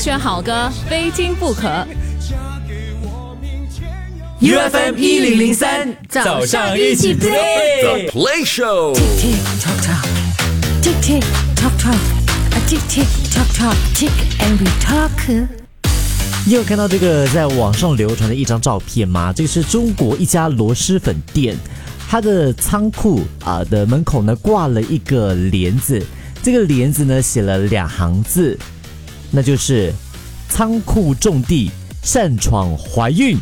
选好歌，非听不可。 UFM 1003早上一起 play The Play Show。 Tick tock tock, tick tick tock tock, tick tick tock tock, tick and we talk。 你有看到这个在网上流传的一张照片吗？这个是中国一家螺蛳粉店，它的仓库的门口呢挂了一个帘子，这个帘子呢写了2行字，那就是仓库种地，擅闯怀孕。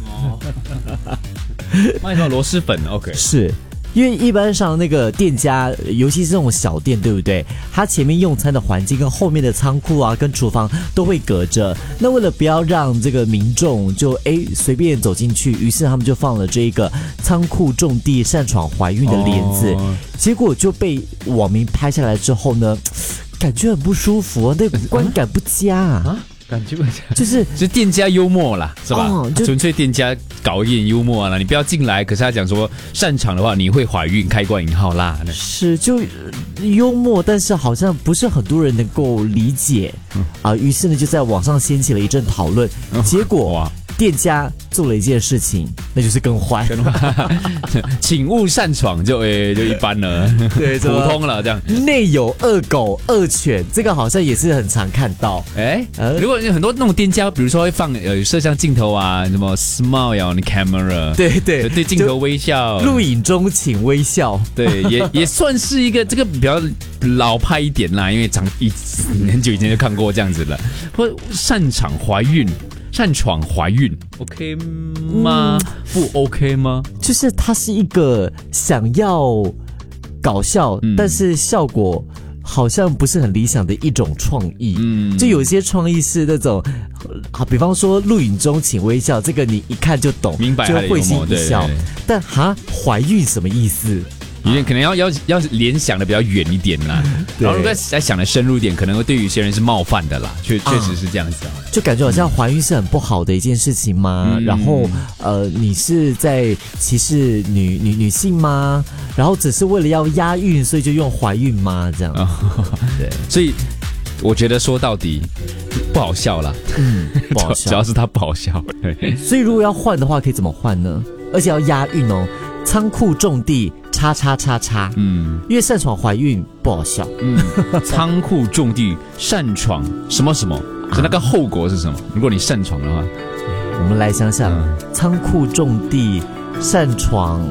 卖什么螺蛳粉 ？OK， 是因为一般上那个店家，尤其是这种小店，对不对？它前面用餐的环境跟后面的仓库啊，跟厨房都会隔着。那为了不要让这个民众就随便走进去，于是他们就放了这个仓库种地擅闯怀孕的帘子，结果就被网民拍下来之后呢，感觉很不舒服，那个观感不佳啊。 感觉就是店家幽默啦，是吧？ 就纯粹店家搞一点幽默啦，你不要进来。可是他讲说擅长的话，你会怀孕，开挂引号啦。 是就幽默，但是好像不是很多人能够理解于是呢就在网上掀起了一阵讨论，结果店家做了一件事情，那就是更坏， 请勿擅闯，就一般了， 对， 普通了这样。 内有恶狗恶犬，这个好像也是很常看到。 如果有很多那种店家，比如说会放摄像镜头啊，什么 smile on camera， 对镜头微笑， 录影中请微笑， 对，也算是一个这个比较老派一点啦，因为很久以前就看过这样子了。或擅闯怀孕 ，OK 吗？不 OK 吗？ 就是它是一个想要搞笑，但是效果好像不是很理想的一种创意。就有些创意是那种比方说录影中请微笑，这个你一看就懂， 明白， 就会心一笑。 对， 但怀孕什么意思？ 有点可能要联想的比较远一点啦，然后如果再想的深入一点，可能会对于有些人是冒犯的啦，确实是这样子就感觉好像怀孕是很不好的一件事情吗？然后你是在歧视女性吗？然后只是为了要押韵，所以就用怀孕吗？这样，对， 所以我觉得说到底不好笑啦， 不好笑， 主要是它不好笑。对， 所以如果要换的话，可以怎么换呢？而且要押韵哦，仓库种地。叉叉叉叉，因为擅闯怀孕不好笑。 仓库种地擅闯什么什么，那个后果是什么？如果你擅闯的话， 我们来想想，仓库种地擅闯。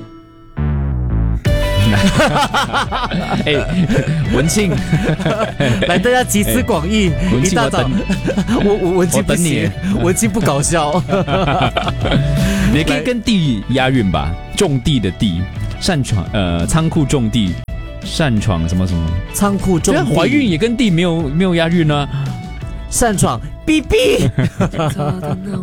文庆， 来大家集思广益，一大早，我文庆不行，文庆不搞笑。 你可以跟地押韵吧，种地的地。擅闯仓库种地，擅闯什么什么？ 仓库种地， 怀孕也跟地没有押韵啊。 擅闯 BB